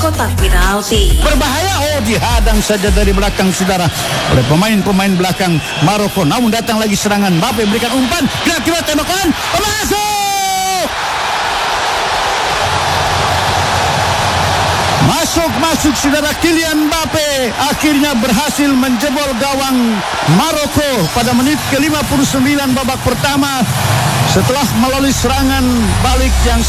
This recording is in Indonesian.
kotak penalti. Berbahaya, dihadang saja dari belakang saudara oleh pemain-pemain belakang Maroko. Namun datang lagi serangan, Mbappe berikan umpan, kira-kira tembakan, masuk! Masuk saudara, Kylian Mbappe akhirnya berhasil menjebol gawang Maroko pada menit ke-59 babak pertama setelah melalui serangan balik yang